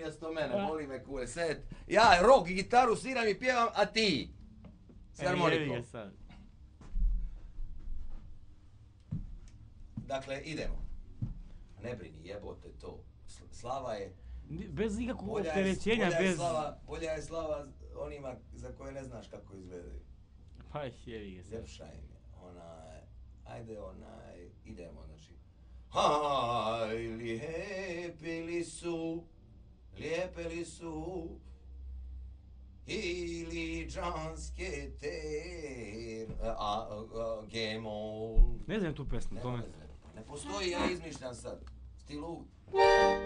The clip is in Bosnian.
umjesto mene, boli me kule, set. Ja rock i gitaru sviram i pjevam, a ti? S harmonikom. Dakle, idemo. Ne brini, jebote to. Slava je... Bez nikakvog opterećenja, bez... Bolja je slava onima za koje ne znaš kako izgledaju. Pa jevi ga sad. Ljepša im je. Ajde idemo, znači. Aj, lijepe li su, iliđanske gemol. Ne znam tu pesmu, to ne. Ne postoji, ja izmišljam sad. Stilu.